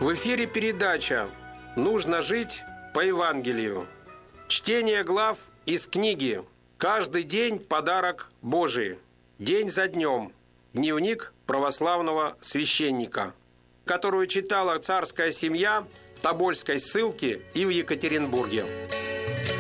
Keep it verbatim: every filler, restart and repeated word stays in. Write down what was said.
В эфире передача «Нужно жить по Евангелию». Чтение глав из книги «Каждый день подарок Божий». День за днем. Дневник православного священника, которую читала царская семья в Тобольской ссылке и в Екатеринбурге.